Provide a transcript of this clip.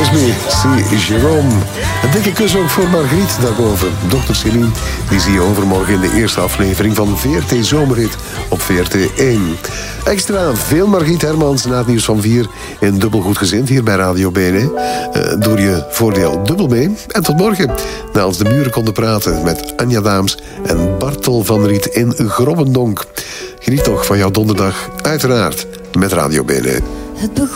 Kiss Me, see Jérôme. Een dikke kus ook voor Margriet daarboven. Dr. Céline, die zie je overmorgen in de eerste aflevering van VRT Zomerhit op VRT 1. Extra veel Margriet Hermans na het nieuws van 4 in Dubbel Goed Gezind hier bij Radio BNE. Doe je voordeel dubbel mee. En tot morgen, na Als de Muren konden praten met Anja Daams en Bartel van Riet in Grobbendonk. Geniet toch van jouw donderdag, uiteraard met Radio BNE.